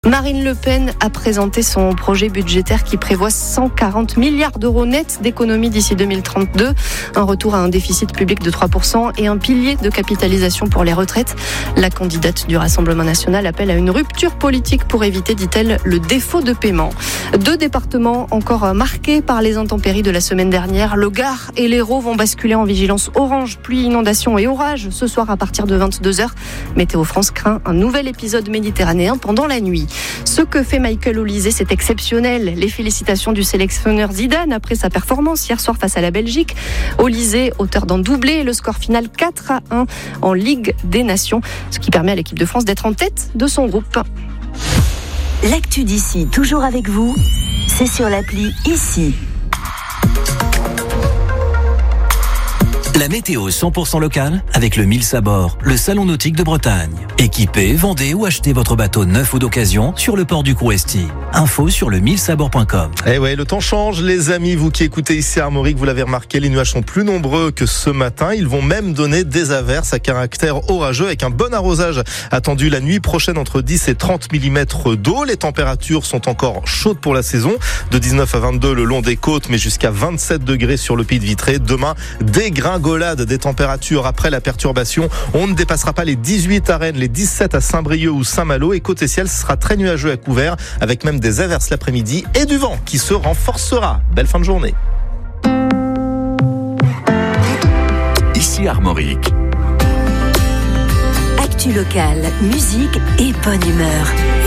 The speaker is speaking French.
Marine Le Pen a présenté son projet budgétaire qui prévoit 140 milliards d'euros nets d'économies d'ici 2032, un retour à un déficit public de 3% et un pilier de capitalisation pour les retraites. La candidate du Rassemblement national appelle à une rupture politique pour éviter, dit-elle, le défaut de paiement. 2 départements encore marqués par les intempéries de la semaine dernière. Le Gard et l'Hérault vont basculer en vigilance orange, pluie, inondation et orage ce soir à partir de 22h. Météo France craint un nouvel épisode méditerranéen pendant la nuit. Ce que fait Michael Olise, c'est exceptionnel. Les félicitations du sélectionneur Zidane après sa performance hier soir face à la Belgique. Olise, auteur d'un doublé, le score final 4-1 en Ligue des Nations, ce qui permet à l'équipe de France d'être en tête de son groupe. L'actu d'ici, toujours avec vous, c'est sur l'appli Ici. La météo 100% locale avec le 1000 Sabord, le salon nautique de Bretagne. Équipez, vendez ou achetez votre bateau neuf ou d'occasion sur le port du Crouesti. Info sur le 1000sabord.com. Eh ouais, le temps change, les amis. Vous qui écoutez ici à Armorique, vous l'avez remarqué, les nuages sont plus nombreux que ce matin. Ils vont même donner des averses à caractère orageux avec un bon arrosage attendu la nuit prochaine entre 10 et 30 mm d'eau. Les températures sont encore chaudes pour la saison, de 19 à 22 le long des côtes, mais jusqu'à 27 degrés sur le Pays de Vitré. Demain, dégringolade des températures après la perturbation. On ne dépassera pas les 18 à Rennes, les 17 à Saint-Brieuc ou Saint-Malo, et côté ciel, ce sera très nuageux à couvert avec même des averses l'après-midi et du vent qui se renforcera. Belle fin de journée. Ici Armorique. Actu locale, musique et bonne humeur.